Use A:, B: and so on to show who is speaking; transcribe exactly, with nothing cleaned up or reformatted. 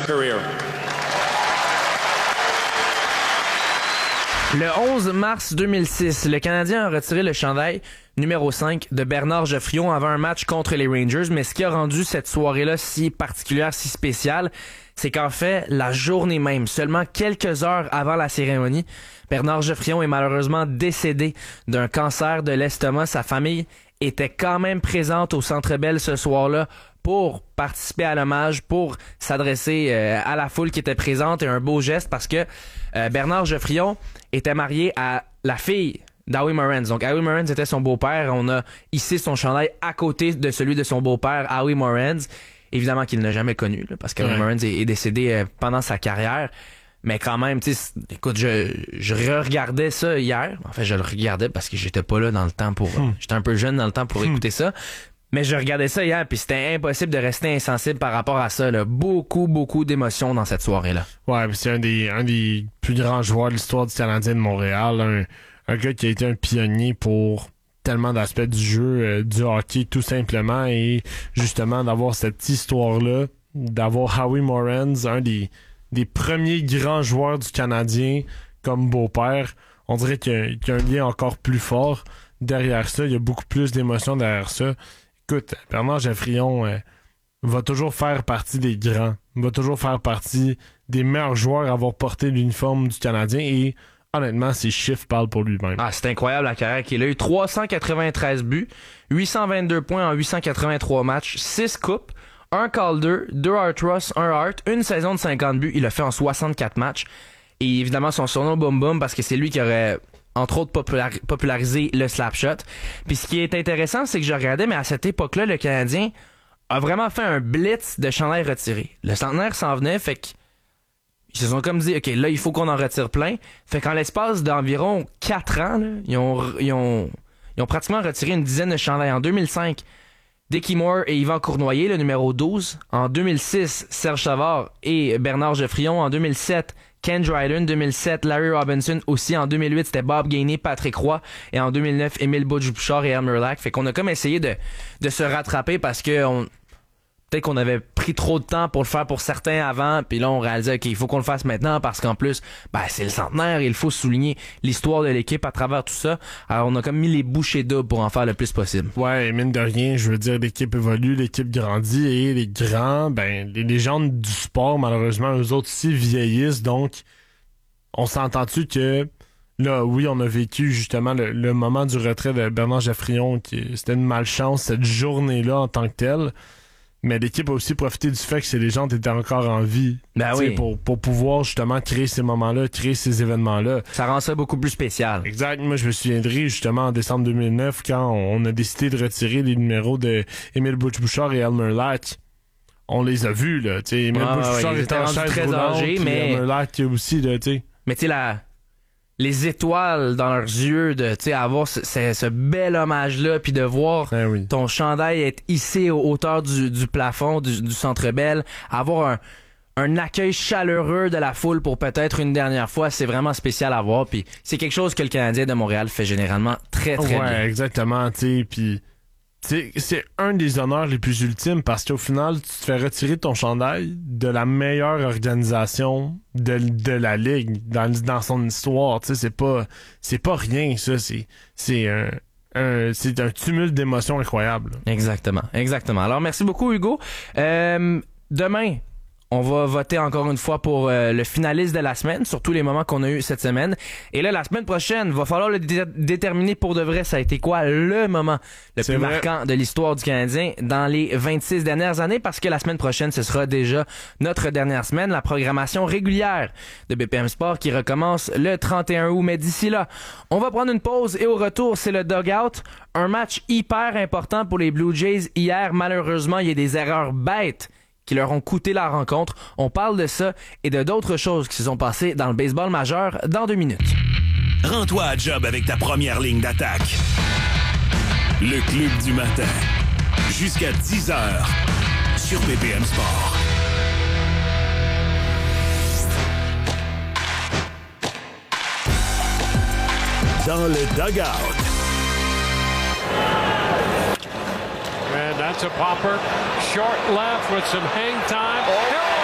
A: career.
B: Le onze mars deux mille six, le Canadien a retiré le chandail numéro cinq de Bernard Geoffrion avant un match contre les Rangers, mais ce qui a rendu cette soirée-là si particulière, si spéciale, c'est qu'en fait, la journée même, seulement quelques heures avant la cérémonie, Bernard Geoffrion est malheureusement décédé d'un cancer de l'estomac. Sa famille était quand même présente au Centre Bell ce soir-là pour participer à l'hommage, pour s'adresser euh, à la foule qui était présente, et un beau geste parce que euh, Bernard Geoffrion était marié à la fille d'Howie Morenz. Donc Howie Morenz était son beau-père. On a hissé son chandail à côté de celui de son beau-père, Howie Morenz. Évidemment qu'il n'a jamais connu, là, parce que ouais. Morenz est, est décédé euh, pendant sa carrière. Mais quand même, tu sais, écoute, je, je re-regardais ça hier. En fait, je le regardais parce que j'étais pas là dans le temps pour... Hmm. J'étais un peu jeune dans le temps pour hmm. écouter ça. Mais je regardais ça hier, puis c'était impossible de rester insensible par rapport à ça, là. Beaucoup, beaucoup d'émotions dans cette soirée-là.
C: Ouais, puis c'est un des, un des plus grands joueurs de l'histoire du Canadien de Montréal. Un, un gars qui a été un pionnier pour tellement d'aspects du jeu, euh, du hockey, tout simplement. Et justement, d'avoir cette histoire-là, d'avoir Howie Morenz, un des, des premiers grands joueurs du Canadien comme beau-père, on dirait qu'il y a, qu'il y a un lien encore plus fort derrière ça. Il y a beaucoup plus d'émotions derrière ça. Écoute, Bernard Geoffrion euh, va toujours faire partie des grands, va toujours faire partie des meilleurs joueurs à avoir porté l'uniforme du Canadien, et honnêtement, ses chiffres parlent pour lui-même.
B: Ah, c'est incroyable la carrière qu'il a eu. trois cent quatre-vingt-treize buts, huit cent vingt-deux points en huit cent quatre-vingt-trois matchs, six coupes, un Calder, deux Hart Ross, un Hart, une saison de cinquante buts. Il l'a fait en soixante-quatre matchs. Et évidemment, son surnom Boom Boom, parce que c'est lui qui aurait... entre autres, populari- populariser le slap shot. Puis ce qui est intéressant, c'est que je regardais, mais à cette époque-là, le Canadien a vraiment fait un blitz de chandail retiré. Le centenaire s'en venait, fait que ils se sont comme dit, OK, là, il faut qu'on en retire plein. Fait qu'en l'espace d'environ quatre ans, là, ils ont, ils ont, ils ont pratiquement retiré une dizaine de chandails. En deux mille cinq, Dickie Moore et Yvan Cournoyer, le numéro douze. En deux mille six, Serge Savard et Bernard Geoffrion. En deux mille sept, Ken Dryden. deux mille sept, Larry Robinson aussi. En deux mille huit, c'était Bob Gainey, Patrick Roy. Et en deux mille neuf, Émile Bouchard et Elmer Lack. Fait qu'on a comme essayé de, de se rattraper parce que on, peut-être qu'on avait pris trop de temps pour le faire pour certains avant, puis là on réalisait OK, il faut qu'on le fasse maintenant parce qu'en plus, ben c'est le centenaire, il faut souligner l'histoire de l'équipe à travers tout ça. Alors on a comme mis les bouchées doubles pour en faire le plus possible.
C: Ouais, et mine de rien, je veux dire, l'équipe évolue, l'équipe grandit, et les grands, ben les légendes du sport, malheureusement, eux autres aussi vieillissent, donc on s'entend-tu que là, oui, on a vécu justement le, le moment du retrait de Bernard Geoffrion, qui c'était une malchance cette journée-là en tant que telle. Mais l'équipe a aussi profité du fait que ces légendes étaient encore en vie.
B: Ben oui.
C: Pour, pour pouvoir justement créer ces moments-là, créer ces événements-là.
B: Ça rend ça beaucoup plus spécial.
C: Exact. Moi, je me souviendrai justement en décembre deux mille neuf quand on a décidé de retirer les numéros de Émile Bouchard et Elmer Lack. On les a vus, là. T'sais, Émile
B: ah,
C: Bouchard
B: ouais,
C: était en chaise
B: très
C: roulante,
B: âgé, mais...
C: Elmer Lack aussi, là, tu sais.
B: Mais tu sais, la... les étoiles dans leurs yeux, de tu sais avoir ce, ce, ce bel hommage-là, puis de voir
C: ben oui.
B: ton chandail être hissé aux hauteurs du, du plafond, du, du Centre Bell, avoir un, un accueil chaleureux de la foule pour peut-être une dernière fois, c'est vraiment spécial à voir, puis c'est quelque chose que le Canadien de Montréal fait généralement très, très
C: ouais,
B: bien.
C: Ouais, exactement, tu sais, puis... T'sais, c'est un des honneurs les plus ultimes parce qu'au final, tu te fais retirer ton chandail de la meilleure organisation de, de la Ligue dans, dans son histoire. T'sais, c'est pas c'est pas rien, ça. C'est, c'est, un, un, c'est un tumulte d'émotions incroyable.
B: Exactement, exactement. Alors, merci beaucoup, Hugo. Euh, demain... On va voter encore une fois pour euh, le finaliste de la semaine, sur tous les moments qu'on a eu cette semaine. Et là, la semaine prochaine, va falloir le dé- déterminer pour de vrai. Ça a été quoi le moment le C'est plus vrai. marquant de l'histoire du Canadien dans les vingt-six dernières années? Parce que la semaine prochaine, ce sera déjà notre dernière semaine, la programmation régulière de B P M Sport qui recommence le trente et un août. Mais d'ici là, on va prendre une pause et au retour, c'est le dugout. Un match hyper important pour les Blue Jays. Hier, malheureusement, il y a des erreurs bêtes qui leur ont coûté la rencontre. On parle de ça et de d'autres choses qui se sont passées dans le baseball majeur dans deux minutes.
D: Rends-toi à job avec ta première ligne d'attaque. Le Club du matin. Jusqu'à dix heures sur B P M Sport. Dans le dugout.
E: And that's a popper. Short left with some hang time. Oh.